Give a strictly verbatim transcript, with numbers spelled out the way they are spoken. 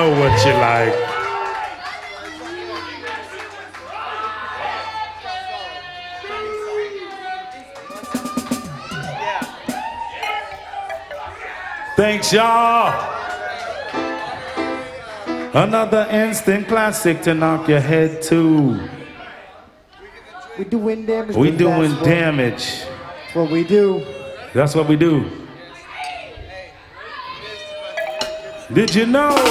know what you like. Thanks, y'all. Another instant classic to knock your head to. We doing damage. We doing damage. That's what we do. That's what we do. Did you know?